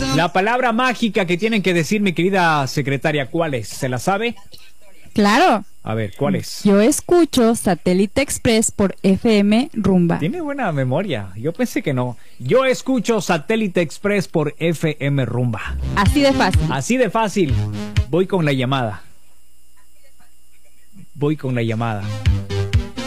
La palabra mágica que tienen que decir, mi querida secretaria, ¿cuál es? ¿Se la sabe? Claro. A ver, ¿cuál es? Yo escucho Satélite Express por FM Rumba. Tiene buena memoria. Yo pensé que no. Yo escucho Satélite Express por FM Rumba. Así de fácil. Así de fácil. Voy con la llamada. Voy con la llamada.